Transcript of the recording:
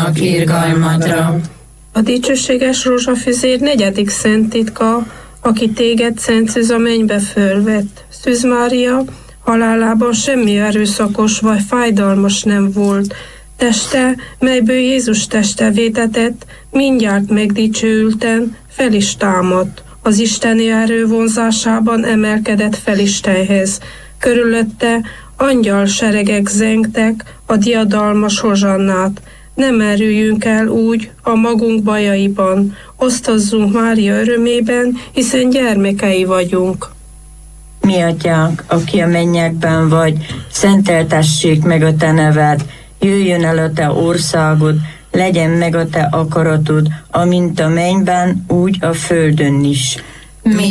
várnak irgalmadra. A dicsőséges rózsafüzér 4. szent titka, aki téged, Szent Szűz, a mennybe fölvett. Szűz Mária halálában semmi erőszakos vagy fájdalmas nem volt. Teste, melyből Jézus teste vétetett, mindjárt megdicsőülten fel is támadt. Az isteni erő vonzásában emelkedett fel Istenhez. Körülötte angyal seregek zengtek a diadalmas hozsannát. Ne merüljünk el úgy a magunk bajaiban, osztozzunk Mária örömében, hiszen gyermekei vagyunk. Mi atyánk, aki a mennyekben vagy, szenteltessék meg a te neved, jöjjön el a te országod, legyen meg a te akaratod, amint a mennyben, úgy a földön is.